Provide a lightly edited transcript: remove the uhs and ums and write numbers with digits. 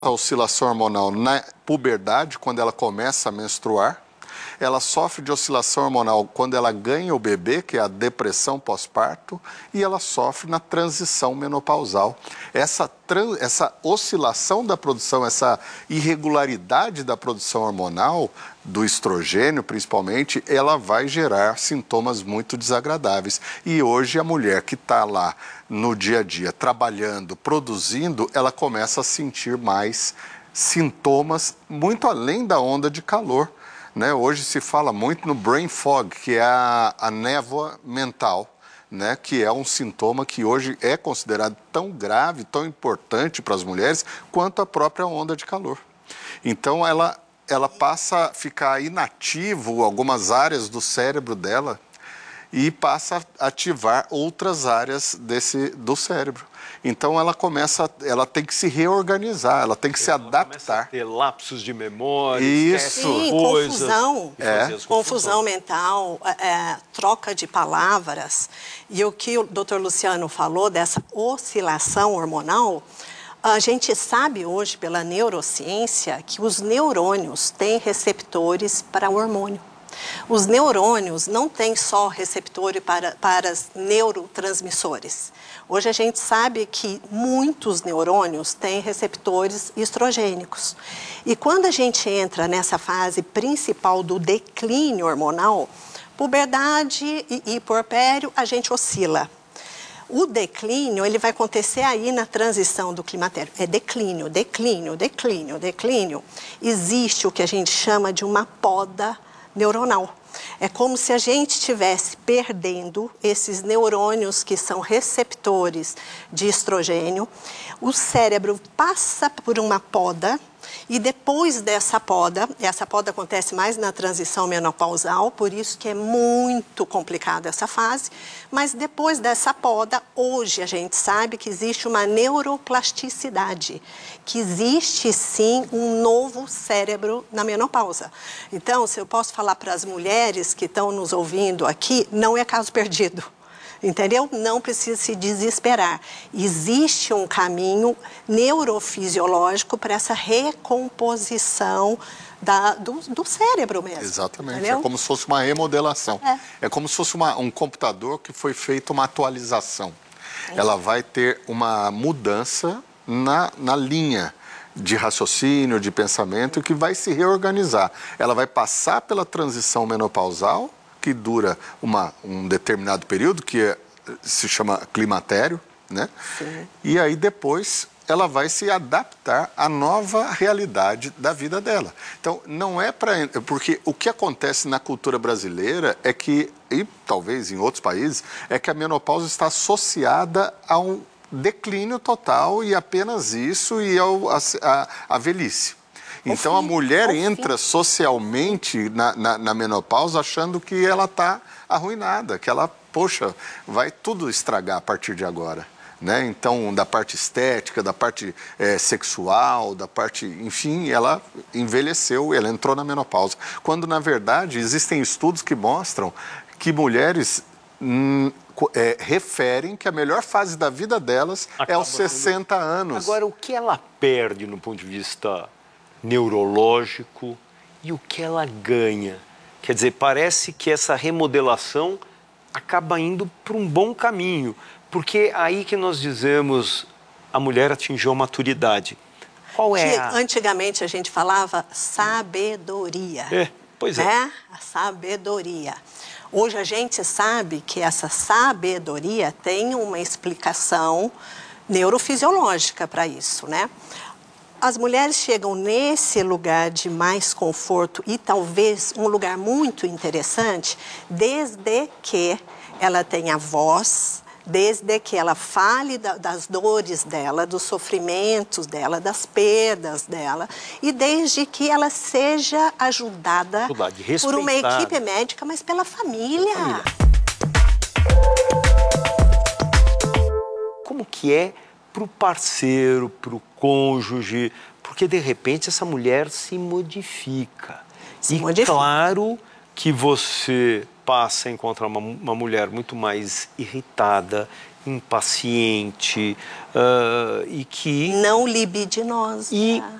A oscilação hormonal na puberdade, quando ela começa a menstruar. Ela sofre de oscilação hormonal quando ela ganha o bebê, que é a depressão pós-parto, e ela sofre na transição menopausal. Essa oscilação da produção, essa irregularidade da produção hormonal, do estrogênio principalmente, ela vai gerar sintomas muito desagradáveis. E hoje a mulher que está lá no dia a dia, trabalhando, produzindo, ela começa a sentir mais sintomas muito além da onda de calor. Né? Hoje se fala muito no brain fog, que é a névoa mental, né? Que é um sintoma que hoje é considerado tão grave, tão importante para as mulheres, quanto a própria onda de calor. Então ela passa a ficar inativo algumas áreas do cérebro dela e passa a ativar outras áreas do cérebro. Então ela tem que se reorganizar, ela tem que se adaptar. Começa a ter lapsos de memória, isso, sim, coisas, confusão mental, troca de palavras. E o que o Dr. Luciano falou dessa oscilação hormonal, a gente sabe hoje pela neurociência que os neurônios têm receptores para o hormônio. Os neurônios não têm só receptor para neurotransmissores. Hoje a gente sabe que muitos neurônios têm receptores estrogênicos. E quando a gente entra nessa fase principal do declínio hormonal, puberdade e puerpério, a gente oscila. O declínio, ele vai acontecer aí na transição do climatério. É declínio, declínio, declínio, declínio. Existe o que a gente chama de uma poda neuronal. É como se a gente estivesse perdendo esses neurônios que são receptores de estrogênio. O cérebro passa por uma poda e depois dessa poda, essa poda acontece mais na transição menopausal, por isso que é muito complicada essa fase, mas depois dessa poda, hoje a gente sabe que existe uma neuroplasticidade, que existe sim um novo cérebro na menopausa. Então, se eu posso falar para as mulheres que estão nos ouvindo aqui, não é caso perdido. Entendeu? Não precisa se desesperar. Existe um caminho neurofisiológico para essa recomposição do cérebro mesmo. Exatamente. Entendeu? É como se fosse uma remodelação. É como se fosse um computador que foi feita uma atualização. Ela vai ter uma mudança na linha de raciocínio, de pensamento, que vai se reorganizar. Ela vai passar pela transição menopausal, que dura um determinado período, que se chama climatério, né? Sim. E aí depois ela vai se adaptar à nova realidade da vida dela. Então, não é para... Porque o que acontece na cultura brasileira é que, e talvez em outros países, é que a menopausa está associada a um declínio total e apenas isso e a velhice. Então a mulher entra socialmente na menopausa achando que ela está arruinada, que ela, poxa, vai tudo estragar a partir de agora. Né? Então, da parte estética, da parte sexual, da parte... Enfim, ela envelheceu, ela entrou na menopausa. Quando, na verdade, existem estudos que mostram que mulheres... referem que a melhor fase da vida delas é aos 60 anos. Agora, o que ela perde no ponto de vista neurológico e o que ela ganha? Quer dizer, parece que essa remodelação acaba indo para um bom caminho, porque é aí que nós dizemos a mulher atingiu a maturidade. Qual é Antigamente a gente falava sabedoria. Pois é. Né? A sabedoria. Hoje a gente sabe que essa sabedoria tem uma explicação neurofisiológica para isso, né? As mulheres chegam nesse lugar de mais conforto e talvez um lugar muito interessante desde que ela tenha voz, desde que ela fale das dores dela, dos sofrimentos dela, das perdas dela e desde que ela seja ajudada por uma equipe médica, mas pela família. Como que é para o parceiro, para o cônjuge, porque de repente essa mulher se modifica. Claro que você passa a encontrar uma mulher muito mais irritada, impaciente e que... Não libidinosa. E